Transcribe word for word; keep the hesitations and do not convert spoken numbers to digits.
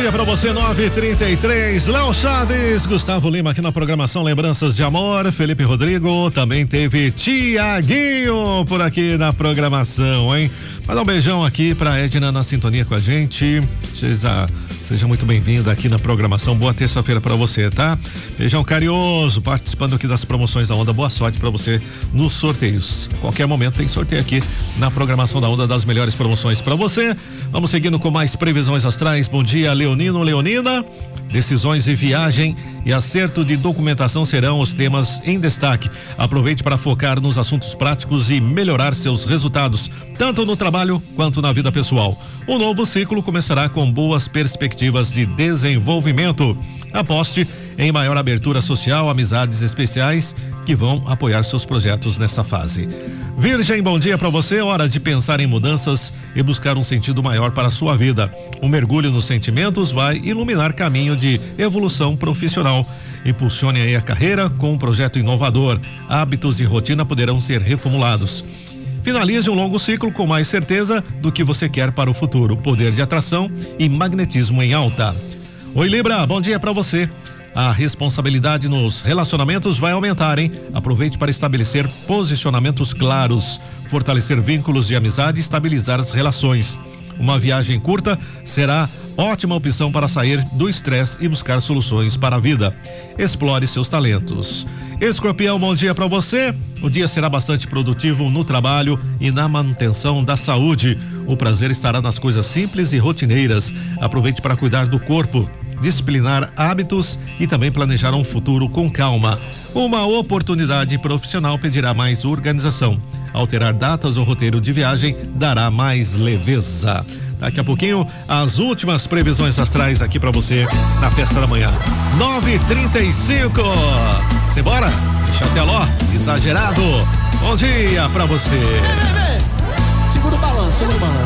dia pra você, nove e trinta e três. Léo Chaves, Gustavo Lima aqui na programação Lembranças de Amor, Felipe Rodrigo, também teve Tiaguinho por aqui na programação, hein? Mandar um beijão aqui pra Edna na sintonia com a gente. Seja, seja muito bem-vinda aqui na programação. Boa terça-feira pra você, tá? Beijão carinhoso, participando aqui das promoções da Onda. Boa sorte pra você nos sorteios. A qualquer momento tem sorteio aqui na programação da Onda das melhores promoções pra você. Vamos seguindo com mais previsões astrais. Bom dia, Leonino, Leonina. Decisões de viagem e acerto de documentação serão os temas em destaque. Aproveite para focar nos assuntos práticos e melhorar seus resultados, tanto no trabalho quanto na vida pessoal. O novo ciclo começará com boas perspectivas de desenvolvimento. Aposte em maior abertura social, amizades especiais que vão apoiar seus projetos nessa fase. Virgem, bom dia para você. Hora de pensar em mudanças e buscar um sentido maior para a sua vida. Um mergulho nos sentimentos vai iluminar caminho de evolução profissional. Impulsione aí a carreira com um projeto inovador. Hábitos e rotina poderão ser reformulados. Finalize um longo ciclo com mais certeza do que você quer para o futuro. Poder de atração e magnetismo em alta. Oi, Libra, bom dia para você. A responsabilidade nos relacionamentos vai aumentar, hein? Aproveite para estabelecer posicionamentos claros, fortalecer vínculos de amizade e estabilizar as relações. Uma viagem curta será ótima opção para sair do estresse e buscar soluções para a vida. Explore seus talentos. Escorpião, bom dia para você. O dia será bastante produtivo no trabalho e na manutenção da saúde. O prazer estará nas coisas simples e rotineiras. Aproveite para cuidar do corpo, disciplinar hábitos e também planejar um futuro com calma. Uma oportunidade profissional pedirá mais organização. Alterar datas ou roteiro de viagem dará mais leveza. Daqui a pouquinho, as últimas previsões astrais aqui pra você na festa da manhã. nove e trinta e cinco. Simbora? Deixa até lá. Exagerado. Bom dia pra você. Segura o balanço, segura o balanço.